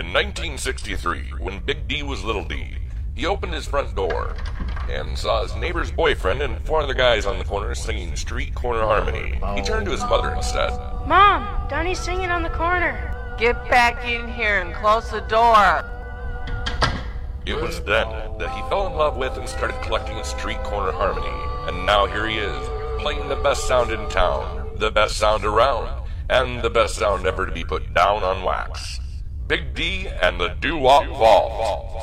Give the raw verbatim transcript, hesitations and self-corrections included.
In nineteen sixty-three, when Big D was Little D, he opened his front door and saw his neighbor's boyfriend and four other guys on the corner singing Street Corner Harmony. He turned to his mother and said, "Mom, Donnie's singing on the corner." "Get back in here and close the door." It was then that he fell in love with and started collecting Street Corner Harmony. And now here he is, playing the best sound in town, the best sound around, and the best sound ever to be put down on wax. Big D and the Doo-Wop Vault.